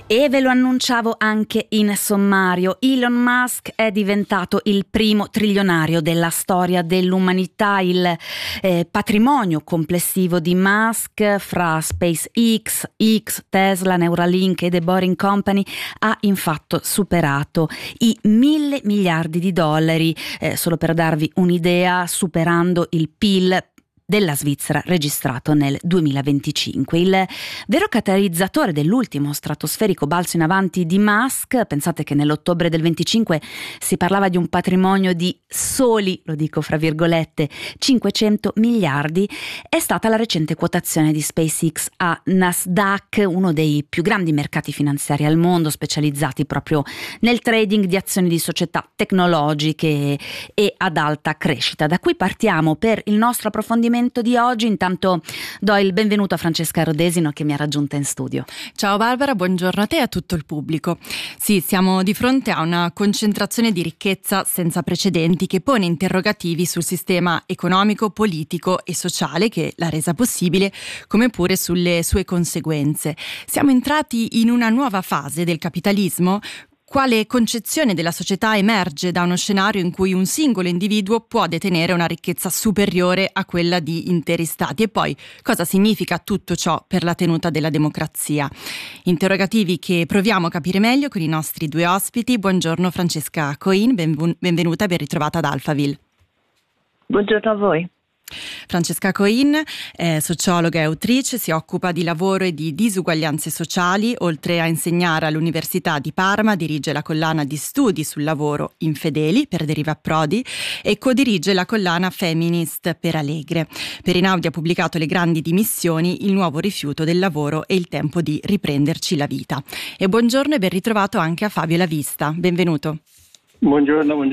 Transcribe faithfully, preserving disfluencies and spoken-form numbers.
E ve lo annunciavo anche in sommario, Elon Musk è diventato il primo trilionario della storia dell'umanità. Il eh, patrimonio complessivo di Musk fra SpaceX, X, Tesla, Neuralink e The Boring Company ha infatti superato i mille miliardi di dollari, eh, solo per darvi un'idea, superando il P I L della Svizzera registrato nel duemilaventicinque. Il vero catalizzatore dell'ultimo stratosferico balzo in avanti di Musk, pensate che nell'ottobre del venticinque si parlava di un patrimonio di soli, lo dico fra virgolette, cinquecento miliardi, è stata la recente quotazione di SpaceX a Nasdaq, uno dei più grandi mercati finanziari al mondo, specializzati proprio nel trading di azioni di società tecnologiche e ad alta crescita. Da qui partiamo per il nostro approfondimento di oggi. Intanto do il benvenuto a Francesca Rodesino, che mi ha raggiunta in studio. Ciao Barbara, buongiorno a te e a tutto il pubblico. Sì, siamo di fronte a una concentrazione di ricchezza senza precedenti che pone interrogativi sul sistema economico, politico e sociale che l'ha resa possibile, come pure sulle sue conseguenze. Siamo entrati in una nuova fase del capitalismo. Quale concezione della società emerge da uno scenario in cui un singolo individuo può detenere una ricchezza superiore a quella di interi stati? E poi cosa significa tutto ciò per la tenuta della democrazia? Interrogativi che proviamo a capire meglio con i nostri due ospiti. Buongiorno Francesca Coin, benven- benvenuta e ben ritrovata ad Alphaville. Buongiorno a voi. Francesca Coin è sociologa e autrice, si occupa di lavoro e di disuguaglianze sociali, oltre a insegnare all'Università di Parma, dirige la collana di studi sul lavoro Infedeli per Deriva Prodi e codirige la collana Feminist per Allegre. Per Einaudi ha pubblicato Le grandi dimissioni, il nuovo rifiuto del lavoro e il tempo di riprenderci la vita. E buongiorno e ben ritrovato anche a Fabio Lavista, benvenuto. Buongiorno, buongiorno.